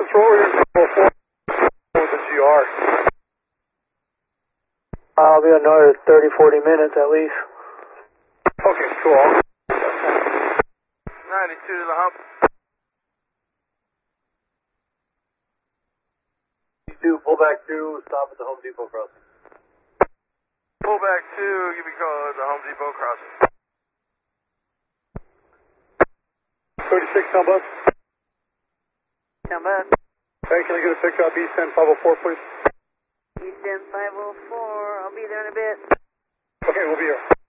we're in 4 with the GR. I'll be another 30, 40 minutes at least. Okay, cool. 92 to the hump. Pull back 2, stop at the Home Depot crossing. Pull back 2, give me a call at the Home Depot crossing. 36, sound bus. Sound bus. Hey, can I get a pickup East End 504, please? East End 504, I'll be there in a bit. Okay, we'll be here.